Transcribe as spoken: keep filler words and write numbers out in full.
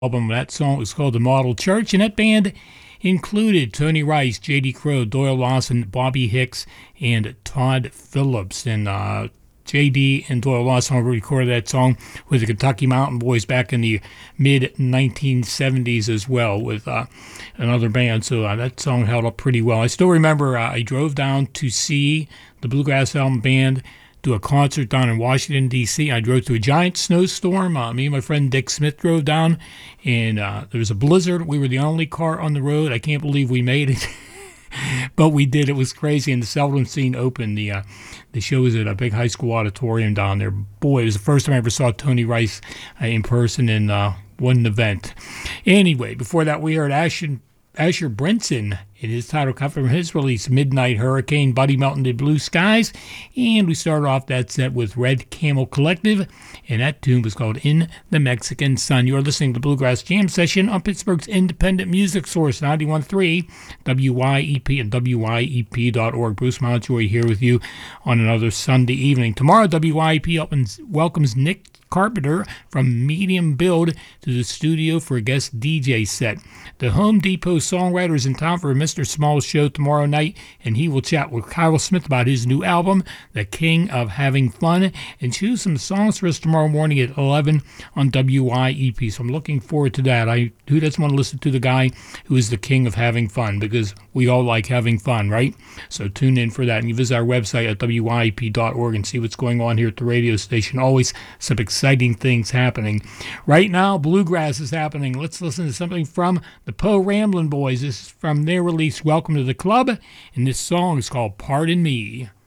album. That song was called The Model Church, and that band included Tony Rice, J D. Crowe, Doyle Lawson, Bobby Hicks, and Todd Phillips. And uh, J D and Doyle Lawson recorded that song with the Kentucky Mountain Boys back in the mid nineteen seventies as well with uh, another band. So uh, that song held up pretty well. I still remember uh, I drove down to see the Bluegrass Album Band do a concert down in Washington, D C I drove through a giant snowstorm. Uh, me and my friend Dick Smith drove down, and uh, there was a blizzard. We were the only car on the road. I can't believe we made it. But we did. It was crazy. And the Seldom Scene opened. The uh, the show was at a big high school auditorium down there. Boy, it was the first time I ever saw Tony Rice uh, in person in uh, one event. Anyway, before that, we heard Ashen Asher Brinson in his title cut from his release, Midnight Hurricane, Buddy Melton did Blue Skies. And we started off that set with Red Camel Collective, and that tune was called In the Mexican Sun. You're listening to Bluegrass Jam Session on Pittsburgh's independent music source, ninety-one point three W Y E P and W Y E P dot org. Bruce Mountjoy here with you on another Sunday evening. Tomorrow, W Y E P opens, welcomes Nick Carpenter from Medium Build to the studio for a guest D J set. The Home Depot songwriter is in town for a Mister Small show tomorrow night, and he will chat with Kyle Smith about his new album, The King of Having Fun, and choose some songs for us tomorrow morning at eleven on W Y E P. So I'm looking forward to that. I Who doesn't want to listen to the guy who is the king of having fun? Because we all like having fun, right? So tune in for that, and you visit our website at W Y E P dot org and see what's going on here at the radio station. Always some exciting things happening. Right now, bluegrass is happening. Let's listen to something from the Poe Ramblin' Boys. This is from their release, Welcome to the Club, and this song is called Pardon Me.